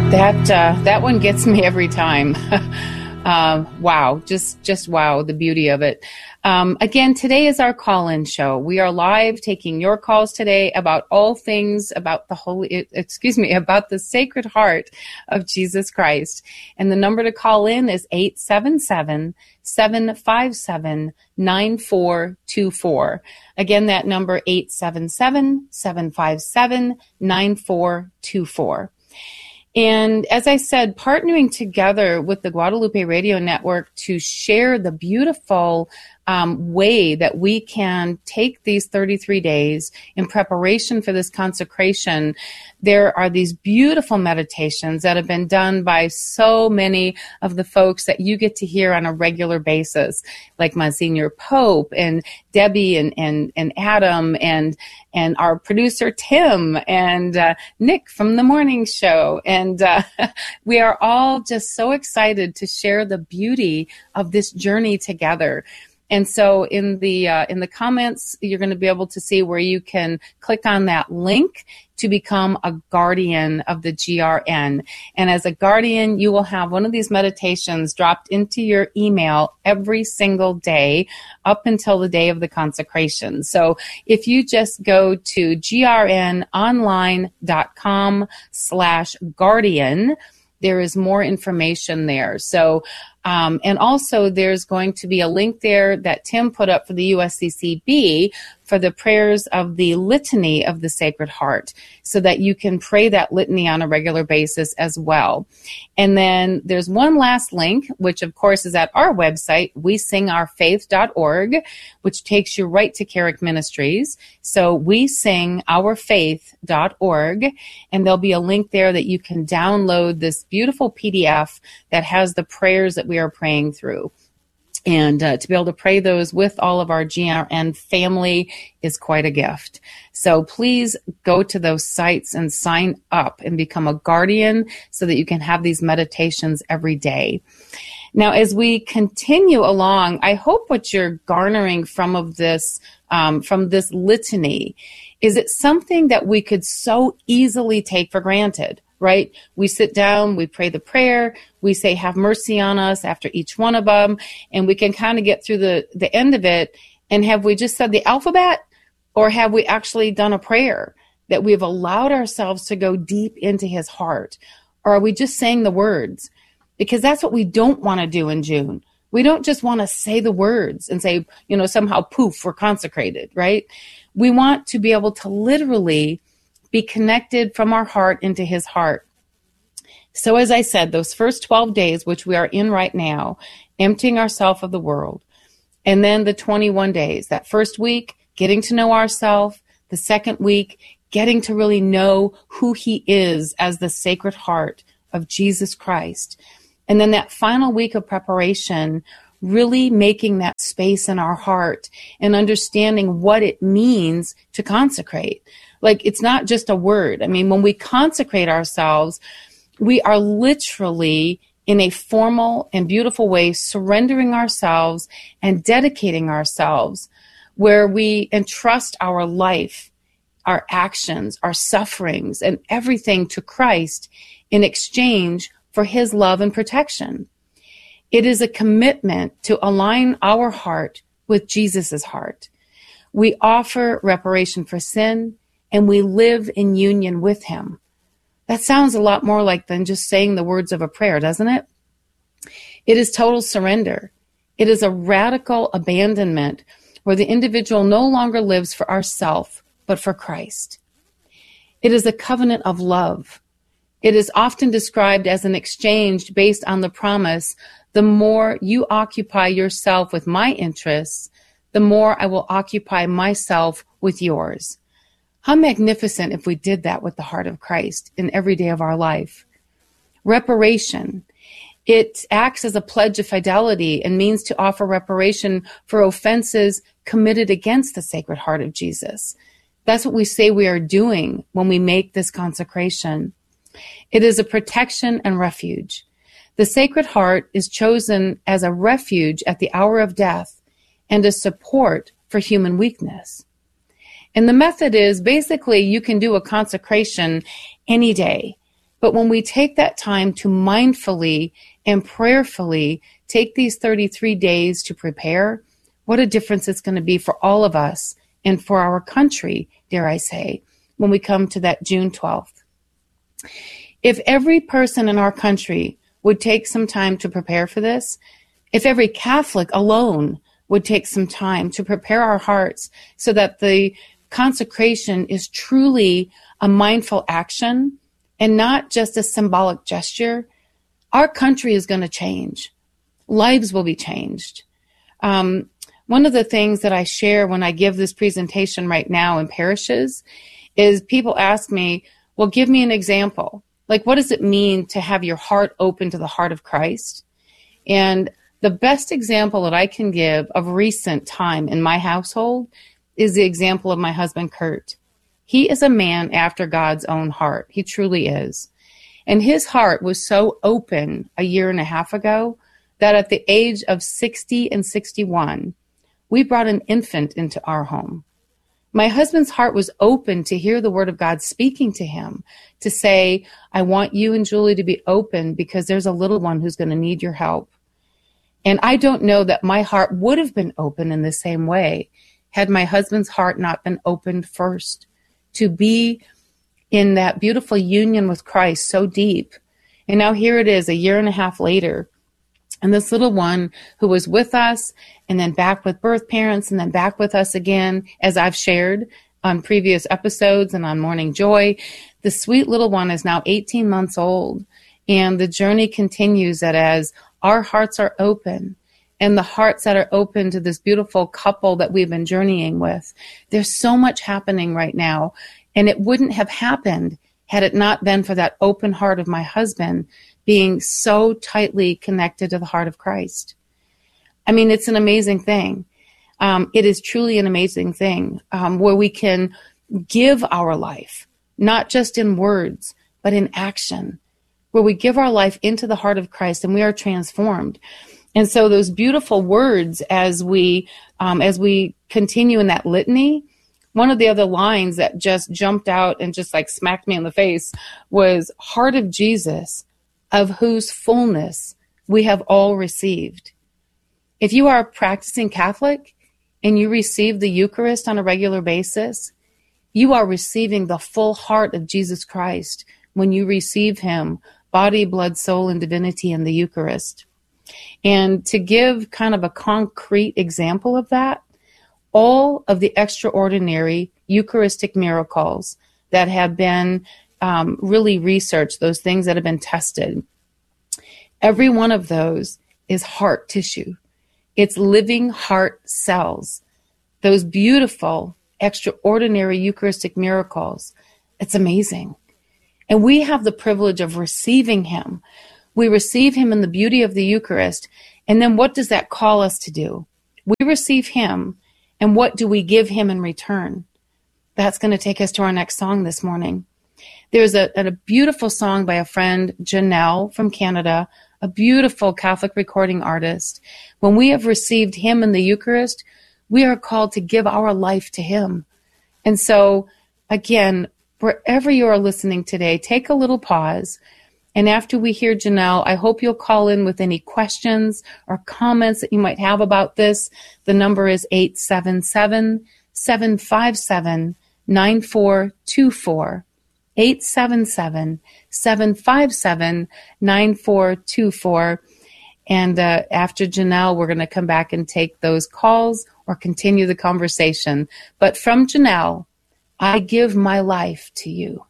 That one gets me every time. Wow, just wow, the beauty of it. Again, today is our call-in show. We are live taking your calls today about all things about about the Sacred Heart of Jesus Christ. And the number to call in is 877-757-9424. Again, that number 877-757-9424. And as I said, partnering together with the Guadalupe Radio Network to share the beautiful way that we can take these 33 days in preparation for this consecration. There are these beautiful meditations that have been done by so many of the folks that you get to hear on a regular basis, like Monsignor Pope and Debbie and Adam and our producer Tim and Nick from the morning show. And we are all just so excited to share the beauty of this journey together. And so in the comments, you're going to be able to see where you can click on that link to become a guardian of the GRN. And as a guardian, you will have one of these meditations dropped into your email every single day up until the day of the consecration. So if you just go to grnonline.com/guardian, there is more information there. So, and also there's going to be a link there that Tim put up for the USCCB for the prayers of the Litany of the Sacred Heart, so that you can pray that litany on a regular basis as well. And then there's one last link, which of course is at our website, wesingourfaith.org, which takes you right to Carrick Ministries. So wesingourfaith.org, and there'll be a link there that you can download this beautiful PDF that has the prayers that we are praying through. And to be able to pray those with all of our GRN family is quite a gift. So please go to those sites and sign up and become a guardian so that you can have these meditations every day. Now, as we continue along, I hope what you're garnering from this litany is it something that we could so easily take for granted. Right? We sit down, we pray the prayer, we say, have mercy on us after each one of them, and we can kind of get through the end of it. And have we just said the alphabet, or have we actually done a prayer that we've allowed ourselves to go deep into his heart? Or are we just saying the words? Because that's what we don't want to do in June. We don't just want to say the words and say, somehow poof, we're consecrated, right? We want to be able to literally be connected from our heart into his heart. So as I said, those first 12 days, which we are in right now, emptying ourselves of the world. And then the 21 days, that first week, getting to know ourselves. The second week, getting to really know who he is as the Sacred Heart of Jesus Christ. And then that final week of preparation, really making that space in our heart and understanding what it means to consecrate. Like, it's not just a word. I mean, when we consecrate ourselves, we are literally, in a formal and beautiful way, surrendering ourselves and dedicating ourselves, where we entrust our life, our actions, our sufferings, and everything to Christ in exchange for his love and protection. It is a commitment to align our heart with Jesus's heart. We offer reparation for sin, and we live in union with him. That sounds a lot more like than just saying the words of a prayer, doesn't it? It is total surrender. It is a radical abandonment where the individual no longer lives for ourself, but for Christ. It is a covenant of love. It is often described as an exchange based on the promise, the more you occupy yourself with my interests, the more I will occupy myself with yours. How magnificent if we did that with the heart of Christ in every day of our life. Reparation. It acts as a pledge of fidelity and means to offer reparation for offenses committed against the Sacred Heart of Jesus. That's what we say we are doing when we make this consecration. It is a protection and refuge. The Sacred Heart is chosen as a refuge at the hour of death and a support for human weakness. And the method is basically you can do a consecration any day. But when we take that time to mindfully and prayerfully take these 33 days to prepare, what a difference it's going to be for all of us and for our country, dare I say, when we come to that June 12th. If every person in our country would take some time to prepare for this, if every Catholic alone would take some time to prepare our hearts so that the consecration is truly a mindful action and not just a symbolic gesture, our country is going to change. Lives will be changed. One of the things that I share when I give this presentation right now in parishes is people ask me, well, give me an example. Like, what does it mean to have your heart open to the heart of Christ? And the best example that I can give of recent time in my household is the example of my husband, Kurt. He is a man after God's own heart. He truly is. And his heart was so open a year and a half ago that at the age of 60 and 61, we brought an infant into our home. My husband's heart was open to hear the word of God speaking to him, to say, I want you and Julie to be open because there's a little one who's going to need your help. And I don't know that my heart would have been open in the same way had my husband's heart not been opened first, to be in that beautiful union with Christ so deep. And now here it is, a year and a half later, and this little one who was with us and then back with birth parents and then back with us again, as I've shared on previous episodes and on Morning Joy, the sweet little one is now 18 months old. And the journey continues that as our hearts are open and the hearts that are open to this beautiful couple that we've been journeying with, there's so much happening right now. And it wouldn't have happened had it not been for that open heart of my husband being so tightly connected to the heart of Christ. I mean, it's an amazing thing. It is truly an amazing thing where we can give our life, not just in words, but in action, where we give our life into the heart of Christ and we are transformed. And so those beautiful words as we continue in that litany, one of the other lines that just jumped out and just like smacked me in the face was, heart of Jesus, of whose fullness we have all received. If you are a practicing Catholic and you receive the Eucharist on a regular basis, you are receiving the full heart of Jesus Christ when you receive him, body, blood, soul, and divinity in the Eucharist. And to give kind of a concrete example of that, all of the extraordinary Eucharistic miracles that have been really researched, those things that have been tested, every one of those is heart tissue. It's living heart cells. Those beautiful, extraordinary Eucharistic miracles. It's amazing. And we have the privilege of receiving him. We receive him in the beauty of the Eucharist. And then what does that call us to do? We receive him, and what do we give him in return? That's going to take us to our next song this morning. There's a beautiful song by a friend, Janelle from Canada, a beautiful Catholic recording artist. When we have received him in the Eucharist, we are called to give our life to him. And so, again, wherever you are listening today, take a little pause. And after we hear Janelle, I hope you'll call in with any questions or comments that you might have about this. The number is 877-757-9424. 877-757-9424. And after Janelle, we're going to come back and take those calls or continue the conversation. But from Janelle, I give my life to you.